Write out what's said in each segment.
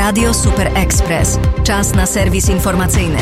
Radio Super Express. Czas na serwis informacyjny.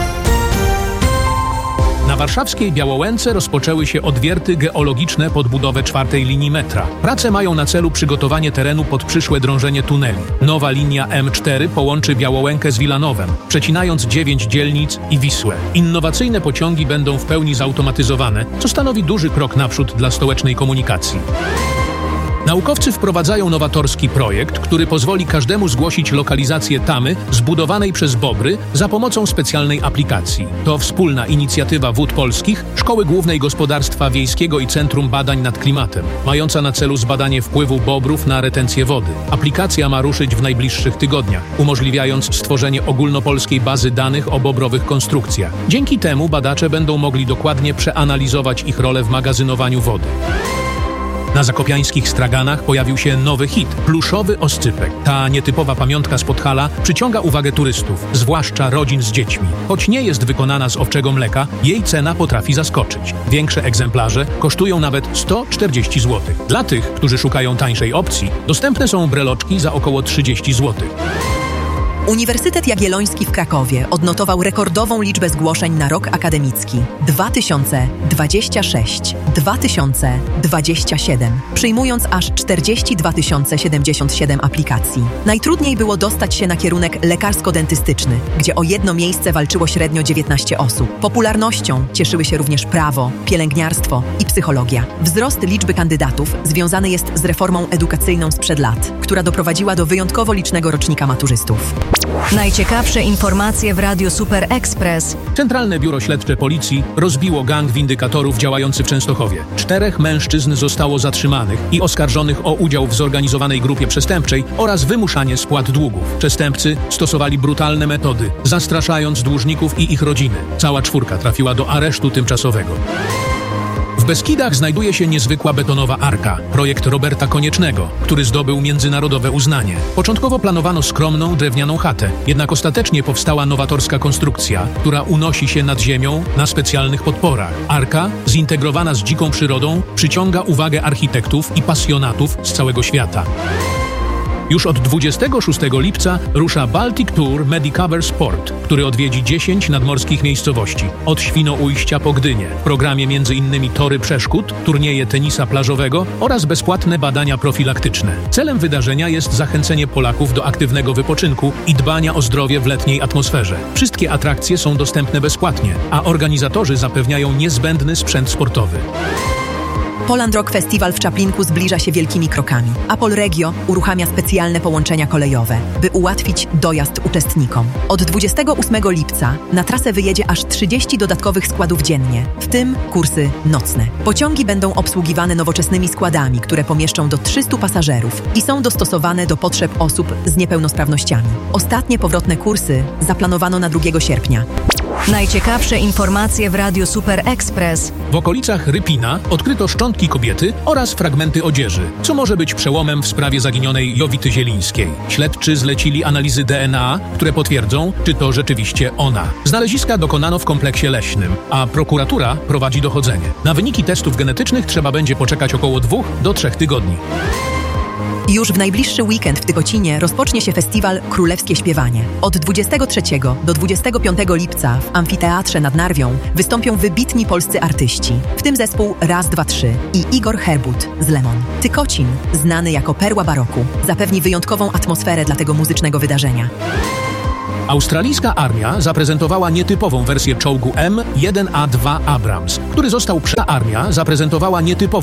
Na warszawskiej Białołęce rozpoczęły się odwierty geologiczne pod budowę 4. linii metra. Prace mają na celu przygotowanie terenu pod przyszłe drążenie tuneli. Nowa linia M4 połączy Białołękę z Wilanowem, przecinając 9 dzielnic i Wisłę. Innowacyjne pociągi będą w pełni zautomatyzowane, co stanowi duży krok naprzód dla stołecznej komunikacji. Naukowcy wprowadzają nowatorski projekt, który pozwoli każdemu zgłosić lokalizację tamy zbudowanej przez bobry za pomocą specjalnej aplikacji. To wspólna inicjatywa Wód Polskich, Szkoły Głównej Gospodarstwa Wiejskiego i Centrum Badań nad Klimatem, mająca na celu zbadanie wpływu bobrów na retencję wody. Aplikacja ma ruszyć w najbliższych tygodniach, umożliwiając stworzenie ogólnopolskiej bazy danych o bobrowych konstrukcjach. Dzięki temu badacze będą mogli dokładnie przeanalizować ich rolę w magazynowaniu wody. Na zakopiańskich straganach pojawił się nowy hit – pluszowy oscypek. Ta nietypowa pamiątka z Podhala przyciąga uwagę turystów, zwłaszcza rodzin z dziećmi. Choć nie jest wykonana z owczego mleka, jej cena potrafi zaskoczyć. Większe egzemplarze kosztują nawet 140 zł. Dla tych, którzy szukają tańszej opcji, dostępne są breloczki za około 30 zł. Uniwersytet Jagielloński w Krakowie odnotował rekordową liczbę zgłoszeń na rok akademicki 2026-2027, przyjmując aż 42 077 aplikacji. Najtrudniej było dostać się na kierunek lekarsko-dentystyczny, gdzie o jedno miejsce walczyło średnio 19 osób. Popularnością cieszyły się również prawo, pielęgniarstwo i psychologia. Wzrost liczby kandydatów związany jest z reformą edukacyjną sprzed lat, która doprowadziła do wyjątkowo licznego rocznika maturzystów. Najciekawsze informacje w Radiu Super Express. Centralne Biuro Śledcze Policji rozbiło gang windykatorów działający w Częstochowie. 4 mężczyzn zostało zatrzymanych i oskarżonych o udział w zorganizowanej grupie przestępczej oraz wymuszanie spłat długów. Przestępcy stosowali brutalne metody, zastraszając dłużników i ich rodziny. Cała 4 trafiła do aresztu tymczasowego. W Beskidach znajduje się niezwykła betonowa arka, projekt Roberta Koniecznego, który zdobył międzynarodowe uznanie. Początkowo planowano skromną, drewnianą chatę, jednak ostatecznie powstała nowatorska konstrukcja, która unosi się nad ziemią na specjalnych podporach. Arka, zintegrowana z dziką przyrodą, przyciąga uwagę architektów i pasjonatów z całego świata. Już od 26 lipca rusza Baltic Tour Medicover Sport, który odwiedzi 10 nadmorskich miejscowości, od Świnoujścia po Gdynię. W programie m.in. tory przeszkód, turnieje tenisa plażowego oraz bezpłatne badania profilaktyczne. Celem wydarzenia jest zachęcenie Polaków do aktywnego wypoczynku i dbania o zdrowie w letniej atmosferze. Wszystkie atrakcje są dostępne bezpłatnie, a organizatorzy zapewniają niezbędny sprzęt sportowy. Poland Rock Festival w Czaplinku zbliża się wielkimi krokami, a Polregio uruchamia specjalne połączenia kolejowe, by ułatwić dojazd uczestnikom. Od 28 lipca na trasę wyjedzie aż 30 dodatkowych składów dziennie, w tym kursy nocne. Pociągi będą obsługiwane nowoczesnymi składami, które pomieszczą do 300 pasażerów i są dostosowane do potrzeb osób z niepełnosprawnościami. Ostatnie powrotne kursy zaplanowano na 2 sierpnia. Najciekawsze informacje w Radiu Super Express. W okolicach Rypina odkryto szczątki kobiety oraz fragmenty odzieży, co może być przełomem w sprawie zaginionej Jowity Zielińskiej. Śledczy zlecili analizy DNA, które potwierdzą, czy to rzeczywiście ona. Znaleziska dokonano w kompleksie leśnym, a prokuratura prowadzi dochodzenie. Na wyniki testów genetycznych trzeba będzie poczekać około 2 do 3 tygodni. Już w najbliższy weekend w Tykocinie rozpocznie się festiwal Królewskie Śpiewanie. Od 23 do 25 lipca w Amfiteatrze nad Narwią wystąpią wybitni polscy artyści, w tym zespół Raz, 2, 3 i Igor Herbut z Lemon. Tykocin, znany jako perła baroku, zapewni wyjątkową atmosferę dla tego muzycznego wydarzenia. Australijska armia zaprezentowała nietypową wersję czołgu M1A2 Abrams, który został armia zaprezentowała nietypową